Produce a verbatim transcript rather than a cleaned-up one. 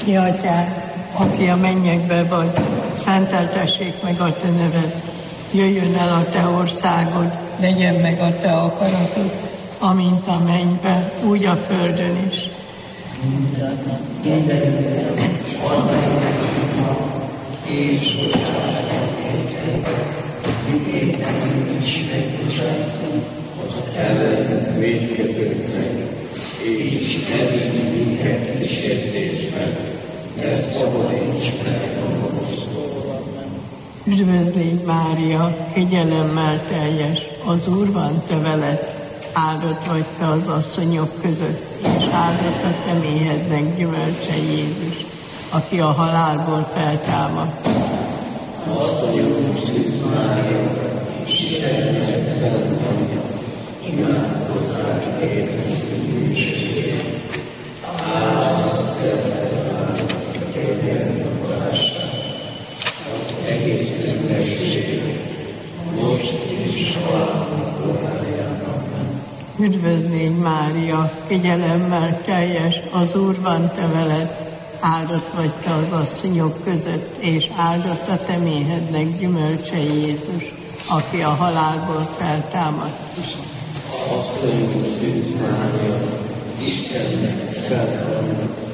Mi atyánk, aki a mennyekben vagy, szenteltessék meg a te neved. Jöjjön el a te országod, legyen meg a te akaratod, amint a mennyben, úgy a földön is. Minden nap mindenünkben, add meg nekünk ma, és bocsáss meg vétkeinket, miképpen mi is megbocsájtunk az ellenünk vétkezőknek, és ne vigy minket kísértésbe, de szabadíts meg a gonosztól. Üdvözlégy Mária, kegyelemmel teljes, az Úr van te veled, áldott vagy te az asszonyok között, és áldott a te méhednek gyümölcse Jézus, aki a halálból feltámadt. Asszonyunk Szűz Mária, Istennek szent anyja, imádkozzál értünk bűnségért. Áldott szeretetlen, kegyelmi adását, az egész ünnepségét, most és halálunk órájában. Üdvözlégy Mária, kegyelemmel teljes, az Úr van te veled, áldott vagy te az asszonyok között, és áldott a te méhednek gyümölcse Jézus, aki a halálból feltámadt. Asszonyunk Szűz Mária, Istennek szent anyja,